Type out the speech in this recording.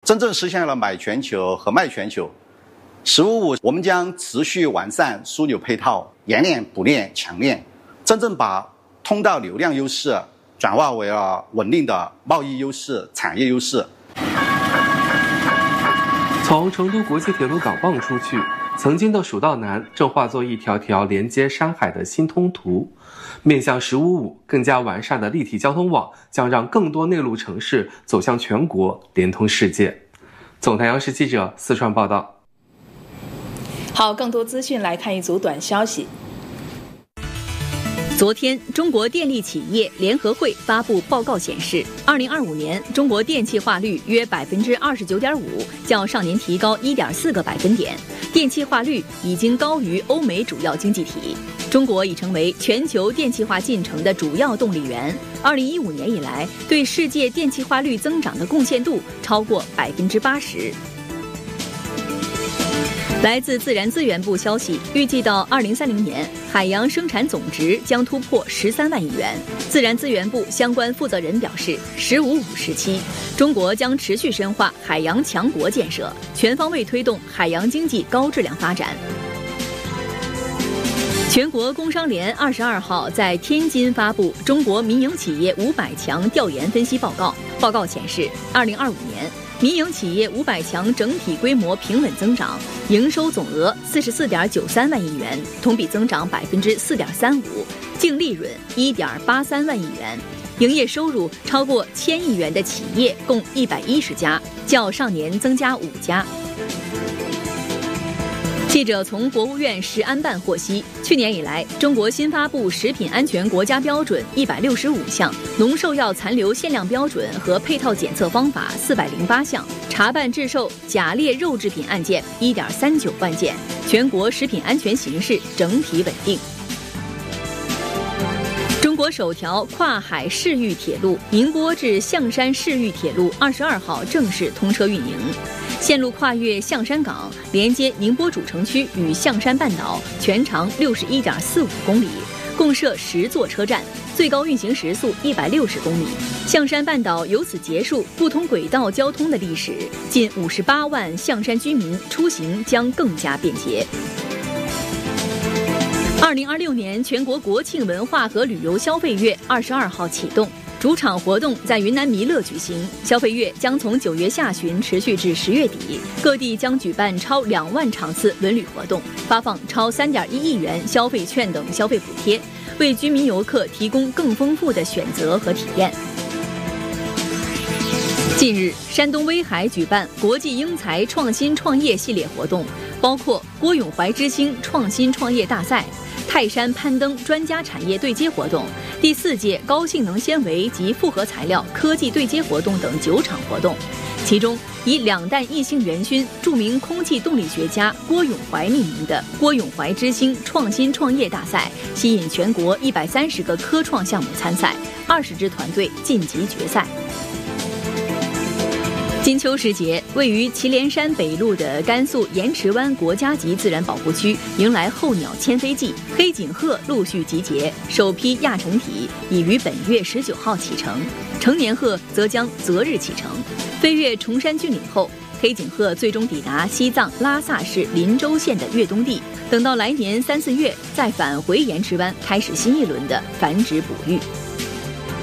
真正实现了买全球和卖全球。“15+5”，我们将持续完善枢纽配套，研链、补链、强链，真正把通道流量优势转化为了稳定的贸易优势、产业优势。 从成都国际铁路港望出去，曾经的蜀道难正化作一条条连接山海的新通途。面向“15+5”，更加完善的立体交通网将让更多内陆城市走向全国，连通世界。总台央视记者四川报道。 好，更多资讯来看一组短消息。 昨天，中国电力企业联合会发布报告显示，2025年中国电气化率约29.5%，较上年提高1.4个百分点。电气化率已经高于欧美主要经济体，中国已成为全球电气化进程的主要动力源。2015年以来，对世界电气化率增长的贡献度超过80%。来自自然资源部消息，预计到2030年，海洋生产总值将突破13万亿元。自然资源部相关负责人表示，“15+5”时期，中国将持续深化海洋强国建设，全方位推动海洋经济高质量发展。全国工商联22号在天津发布中国民营企业500强调研分析报告。报告显示，2025年民营企业500强整体规模平稳增长，营收总额44.93万亿元，同比增长4.35%，净利润1.83万亿元，营业收入超过1000亿元的企业共110家，较上年增加5家。记者从国务院食安办获悉，去年以来，中国新发布食品安全国家标准165项，农兽药残留限量标准和配套检测方法408项，查办制售假劣肉制品案件1.39万件，全国食品安全形势整体稳定。中国首条跨海市域铁路宁波至象山市域铁路22号正式通车运营。线路跨越象山港，连接宁波主城区与象山半岛，全长61.45公里，共设10座车站，最高运行时速160公里。象山半岛由此结束不通轨道交通的历史，近58万象山居民出行将更加便捷。2026年全国国庆文化和旅游消费月22号启动，主场活动在云南弥勒举行。消费月将从9月下旬持续至10月底，各地将举办超2万场次文旅活动，发放超3.1亿元消费券等消费补贴，为居民游客提供更丰富的选择和体验。近日，山东威海举办国际英才创新创业系列活动，包括郭永怀之星创新创业大赛、泰山攀登专家产业对接活动、第4届高性能纤维及复合材料科技对接活动等9场活动。其中，以2弹异性元勋、著名空气动力学家郭永怀命名的郭永怀之星创新创业大赛，吸引全国130个科创项目参赛，20支团队晋级决赛。金秋时节，位于祁连山北麓的甘肃盐池湾国家级自然保护区迎来候鸟迁飞季，黑颈鹤陆续集结，首批亚成体已于本月19号启程，成年鹤则将择日启程。飞越崇山峻岭后，黑颈鹤最终抵达西藏拉萨市林州县的越冬地，等到来年3、4月再返回盐池湾，开始新一轮的繁殖哺育。